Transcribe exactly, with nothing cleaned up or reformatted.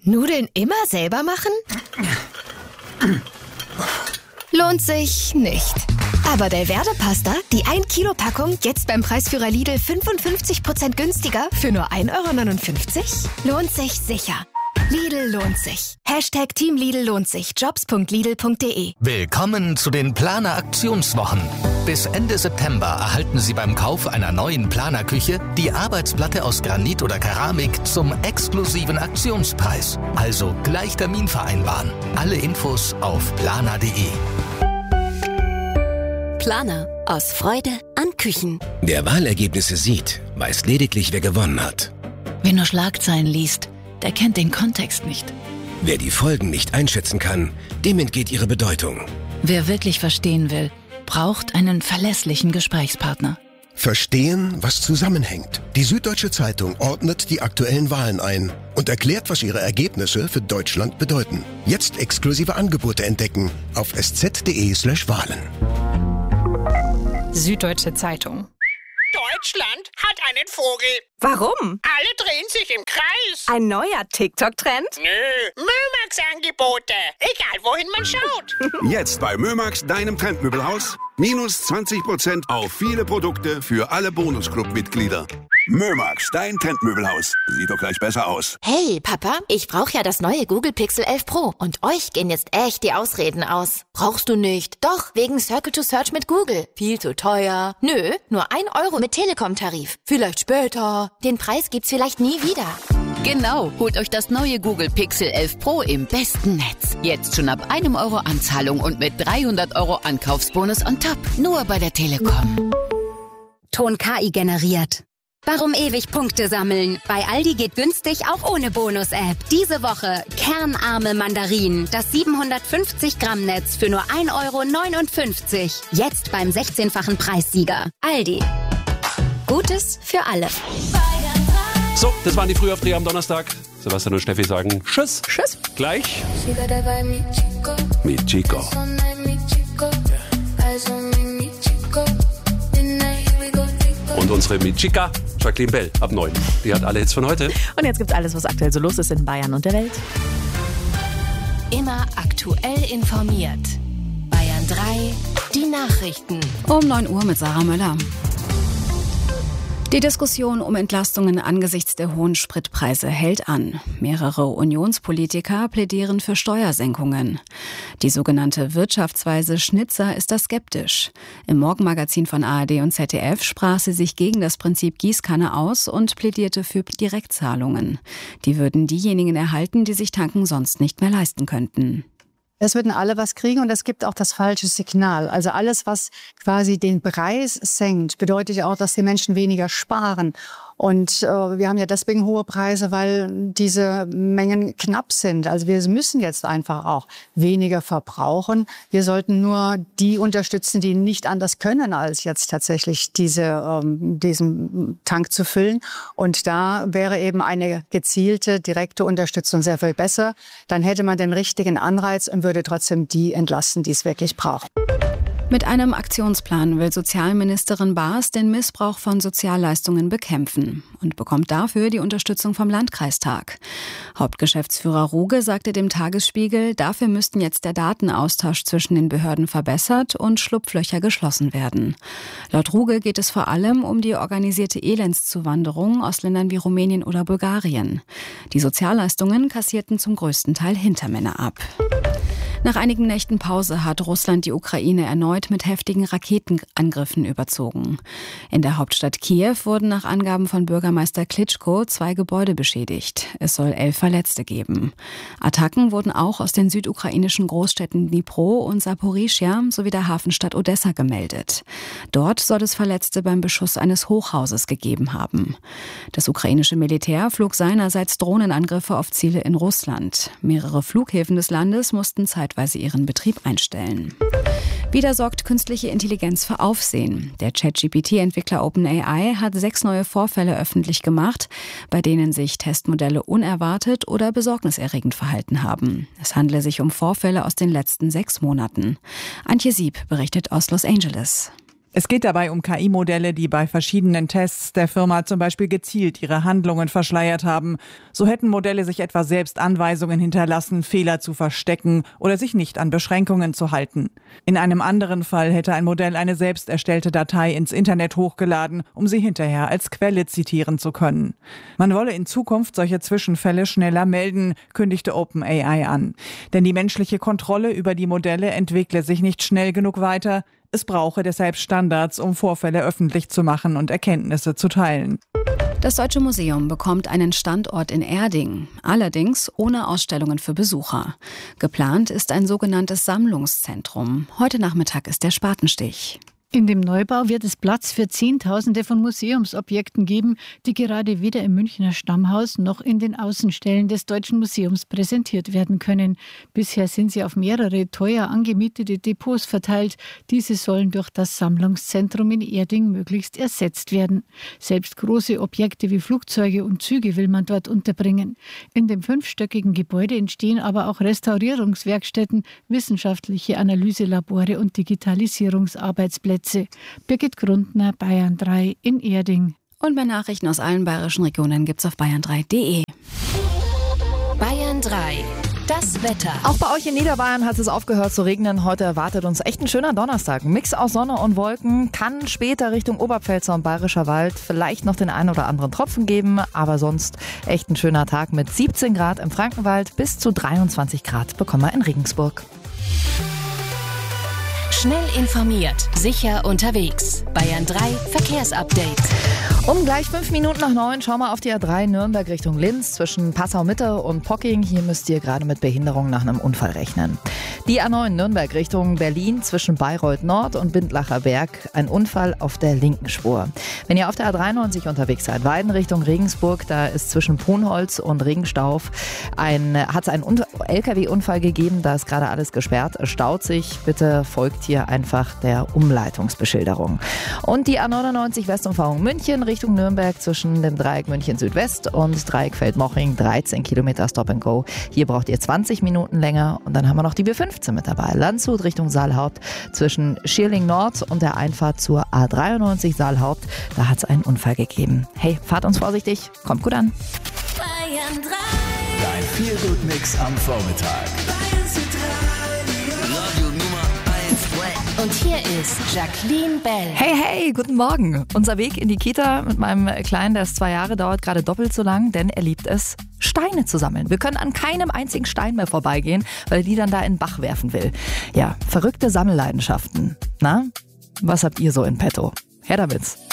Nudeln immer selber machen? Lohnt sich nicht. Aber Belverde-Pasta, die ein Kilo Packung, jetzt beim Preisführer Lidl fünfundfünfzig Prozent günstiger für nur ein Euro neunundfünfzig? Lohnt sich sicher. Lidl lohnt sich. Hashtag Team Lidl lohnt sich. Jobs punkt lidl punkt de. Willkommen zu den Planer Aktionswochen. Bis Ende September erhalten Sie beim Kauf einer neuen Planerküche die Arbeitsplatte aus Granit oder Keramik zum exklusiven Aktionspreis. Also gleich Termin vereinbaren. Alle Infos auf planer punkt de. Planer. Aus Freude an Küchen. Wer Wahlergebnisse sieht, weiß lediglich, wer gewonnen hat. Wer nur Schlagzeilen liest, der kennt den Kontext nicht. Wer die Folgen nicht einschätzen kann, dem entgeht ihre Bedeutung. Wer wirklich verstehen will, braucht einen verlässlichen Gesprächspartner. Verstehen, was zusammenhängt. Die Süddeutsche Zeitung ordnet die aktuellen Wahlen ein und erklärt, was ihre Ergebnisse für Deutschland bedeuten. Jetzt exklusive Angebote entdecken auf sz.de slash Wahlen. Süddeutsche Zeitung. Deutschland hat einen Vogel. Warum? Alle drehen sich im Kreis. Ein neuer TikTok-Trend? Nö, Mömax-Angebote. Egal, wohin man schaut. Jetzt bei Mömax, deinem Trendmöbelhaus. Minus zwanzig Prozent auf viele Produkte für alle Bonusclub-Mitglieder. Mömax, dein Trendmöbelhaus. Sieht doch gleich besser aus. Hey, Papa, ich brauche ja das neue Google Pixel elf Pro. Und euch gehen jetzt echt die Ausreden aus. Brauchst du nicht? Doch, wegen Circle to Search mit Google. Viel zu teuer. Nö, nur ein Euro mit Telekom-Tarif. Vielleicht später. Den Preis gibt's vielleicht nie wieder. Genau, holt euch das neue Google Pixel elf Pro im besten Netz. Jetzt schon ab einem Euro Anzahlung und mit dreihundert Euro Ankaufsbonus on top. Nur bei der Telekom. Ton K I generiert. Warum ewig Punkte sammeln? Bei Aldi geht günstig auch ohne Bonus-App. Diese Woche kernarme Mandarinen, das siebenhundertfünfzig Gramm Netz für nur ein Euro neunundfünfzig. Jetzt beim sechzehnfachen Preissieger. Aldi. Gutes für alle. So, das waren die Frühaufdreher am Donnerstag. Sebastian und Steffi sagen Tschüss. Tschüss. Gleich mit Chico. Und unsere Michika, Jacqueline Bell, ab neun. Die hat alle Hits von heute. Und jetzt gibt's alles, was aktuell so los ist in Bayern und der Welt. Immer aktuell informiert. Bayern drei, die Nachrichten. Um neun Uhr mit Sarah Möller. Die Diskussion um Entlastungen angesichts der hohen Spritpreise hält an. Mehrere Unionspolitiker plädieren für Steuersenkungen. Die sogenannte Wirtschaftsweise Schnitzer ist da skeptisch. Im Morgenmagazin von A R D und Z D F sprach sie sich gegen das Prinzip Gießkanne aus und plädierte für Direktzahlungen. Die würden diejenigen erhalten, die sich tanken sonst nicht mehr leisten könnten. Es würden alle was kriegen und es gibt auch das falsche Signal. Also alles, was quasi den Preis senkt, bedeutet ja auch, dass die Menschen weniger sparen. Und äh, wir haben ja deswegen hohe Preise, weil diese Mengen knapp sind. Also wir müssen jetzt einfach auch weniger verbrauchen. Wir sollten nur die unterstützen, die nicht anders können, als jetzt tatsächlich diese, ähm, diesen Tank zu füllen. Und da wäre eben eine gezielte, direkte Unterstützung sehr viel besser. Dann hätte man den richtigen Anreiz und würde trotzdem die entlasten, die es wirklich brauchen. Mit einem Aktionsplan will Sozialministerin Baas den Missbrauch von Sozialleistungen bekämpfen und bekommt dafür die Unterstützung vom Landkreistag. Hauptgeschäftsführer Ruge sagte dem Tagesspiegel, dafür müssten jetzt der Datenaustausch zwischen den Behörden verbessert und Schlupflöcher geschlossen werden. Laut Ruge geht es vor allem um die organisierte Elendszuwanderung aus Ländern wie Rumänien oder Bulgarien. Die Sozialleistungen kassierten zum größten Teil Hintermänner ab. Nach einigen Nächten Pause hat Russland die Ukraine erneut mit heftigen Raketenangriffen überzogen. In der Hauptstadt Kiew wurden nach Angaben von Bürgermeister Klitschko zwei Gebäude beschädigt. Es soll elf Verletzte geben. Attacken wurden auch aus den südukrainischen Großstädten Dnipro und Saporischschja sowie der Hafenstadt Odessa gemeldet. Dort soll es Verletzte beim Beschuss eines Hochhauses gegeben haben. Das ukrainische Militär flog seinerseits Drohnenangriffe auf Ziele in Russland. Mehrere Flughäfen des Landes mussten zeitweise ihren Betrieb einstellen. Wieder sorgt künstliche Intelligenz für Aufsehen. Der ChatGPT T-Entwickler OpenAI hat sechs neue Vorfälle öffentlich gemacht, bei denen sich Testmodelle unerwartet oder besorgniserregend verhalten haben. Es handle sich um Vorfälle aus den letzten sechs Monaten. Antje Sieb berichtet aus Los Angeles. Es geht dabei um K I-Modelle, die bei verschiedenen Tests der Firma zum Beispiel gezielt ihre Handlungen verschleiert haben. So hätten Modelle sich etwa selbst Anweisungen hinterlassen, Fehler zu verstecken oder sich nicht an Beschränkungen zu halten. In einem anderen Fall hätte ein Modell eine selbst erstellte Datei ins Internet hochgeladen, um sie hinterher als Quelle zitieren zu können. Man wolle in Zukunft solche Zwischenfälle schneller melden, kündigte OpenAI an. Denn die menschliche Kontrolle über die Modelle entwickle sich nicht schnell genug weiter. Es brauche deshalb Standards, um Vorfälle öffentlich zu machen und Erkenntnisse zu teilen. Das Deutsche Museum bekommt einen Standort in Erding, allerdings ohne Ausstellungen für Besucher. Geplant ist ein sogenanntes Sammlungszentrum. Heute Nachmittag ist der Spatenstich. In dem Neubau wird es Platz für Zehntausende von Museumsobjekten geben, die gerade weder im Münchner Stammhaus noch in den Außenstellen des Deutschen Museums präsentiert werden können. Bisher sind sie auf mehrere teuer angemietete Depots verteilt. Diese sollen durch das Sammlungszentrum in Erding möglichst ersetzt werden. Selbst große Objekte wie Flugzeuge und Züge will man dort unterbringen. In dem fünfstöckigen Gebäude entstehen aber auch Restaurierungswerkstätten, wissenschaftliche Analyselabore und Digitalisierungsarbeitsplätze. Birgit Grundner, Bayern drei in Erding. Und mehr Nachrichten aus allen bayerischen Regionen gibt's auf bayern drei punkt de. Bayern drei. Das Wetter. Auch bei euch in Niederbayern hat es aufgehört zu regnen. Heute erwartet uns echt ein schöner Donnerstag. Ein Mix aus Sonne und Wolken. Kann später Richtung Oberpfälzer und Bayerischer Wald vielleicht noch den einen oder anderen Tropfen geben. Aber sonst echt ein schöner Tag mit siebzehn Grad im Frankenwald. Bis zu dreiundzwanzig Grad bekommen wir in Regensburg. Schnell informiert, sicher unterwegs. Bayern drei Verkehrsupdate. Um gleich fünf Minuten nach neun schauen wir auf die A drei Nürnberg Richtung Linz zwischen Passau-Mitte und Pocking. Hier müsst ihr gerade mit Behinderung nach einem Unfall rechnen. Die A neun Nürnberg Richtung Berlin zwischen Bayreuth Nord und Bindlacher Berg. Ein Unfall auf der linken Spur. Wenn ihr auf der A dreiundneunzig unterwegs seid, Weiden Richtung Regensburg, da ist zwischen Ponholz und Regenstauf ein, hat es einen L K W-Unfall gegeben. Da ist gerade alles gesperrt. Es staut sich. Bitte folgt hier einfach der Umleitungsbeschilderung. Und die A neunundneunzig Westumfahrung München Richtung Nürnberg zwischen dem Dreieck München Südwest und Dreieck Feldmoching, dreizehn Kilometer Stop and Go. Hier braucht ihr zwanzig Minuten länger und dann haben wir noch die B fünfzehn mit dabei. Landshut Richtung Saalhaupt zwischen Schierling Nord und der Einfahrt zur A dreiundneunzig Saalhaupt. Da hat es einen Unfall gegeben. Hey, fahrt uns vorsichtig, kommt gut an. Bayern drei. Dein Feel-Good-Mix am Vormittag. Und hier ist Jacqueline Bell. Hey, hey, guten Morgen. Unser Weg in die Kita mit meinem Kleinen, der ist zwei Jahre, dauert gerade doppelt so lang, denn er liebt es, Steine zu sammeln. Wir können an keinem einzigen Stein mehr vorbeigehen, weil er die dann da in den Bach werfen will. Ja, verrückte Sammelleidenschaften. Na, was habt ihr so in petto? Her damit's.